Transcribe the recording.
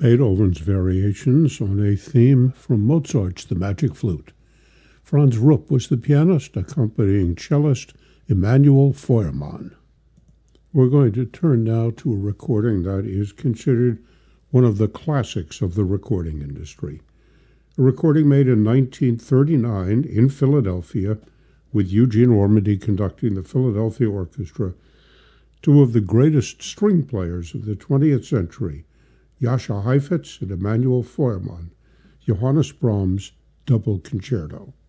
Beethoven's Variations on a theme from Mozart's The Magic Flute. Franz Rupp was the pianist accompanying cellist Emanuel Feuermann. We're going to turn now to a recording that is considered one of the classics of the recording industry. A recording made in 1939 in Philadelphia with Eugene Ormandy conducting the Philadelphia Orchestra, two of the greatest string players of the 20th century, Jascha Heifetz and Emanuel Feuermann, Johannes Brahms' Double Concerto.